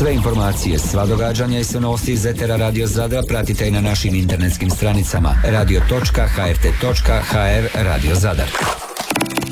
Sve informacije, sva događanja i sve novosti iz etera Radio Zadra pratite i na našim internetskim stranicama radio.hrt.hr Radio Zadar.